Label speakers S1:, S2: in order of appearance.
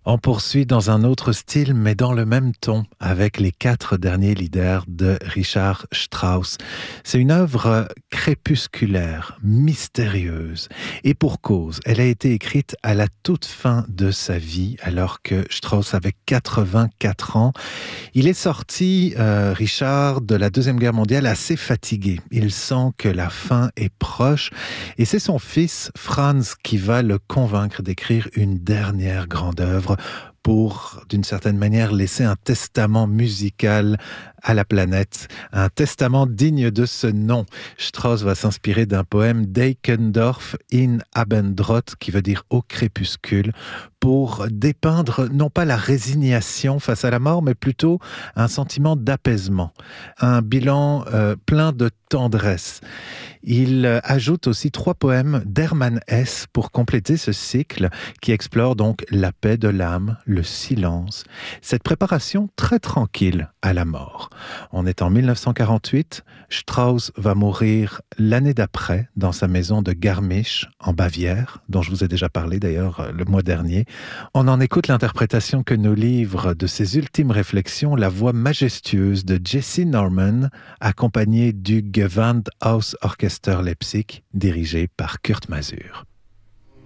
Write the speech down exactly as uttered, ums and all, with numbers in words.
S1: On poursuit dans un autre style, mais dans le même ton, avec les quatre derniers leaders de Richard Strauss. C'est une œuvre crépusculaire, mystérieuse, et pour cause. Elle a été écrite à la toute fin de sa vie, alors que Strauss avait quatre-vingt-quatre ans. Il est sorti, euh, Richard, de la Deuxième Guerre mondiale assez fatigué. Il sent que la fin est proche, et c'est son fils, Franz, qui va le convaincre d'écrire une dernière grande œuvre pour, d'une certaine manière, laisser un testament musical à la planète, un testament digne de ce nom. Strauss va s'inspirer d'un poème d'Eikendorff in Abendrot, qui veut dire au crépuscule, pour dépeindre non pas la résignation face à la mort, mais plutôt un sentiment d'apaisement, un bilan euh, plein de tendresse. Il ajoute aussi trois poèmes d'Hermann Hesse pour compléter ce cycle qui explore donc la paix de l'âme, le silence, cette préparation très tranquille à la mort. On est en dix-neuf cent quarante-huit, Strauss va mourir l'année d'après dans sa maison de Garmisch en Bavière, dont je vous ai déjà parlé d'ailleurs le mois dernier. On en écoute l'interprétation que nous livre de ses ultimes réflexions la voix majestueuse de Jessye Norman, accompagnée du Gewandhaus Orchester Leipzig, dirigé par Kurt Masur.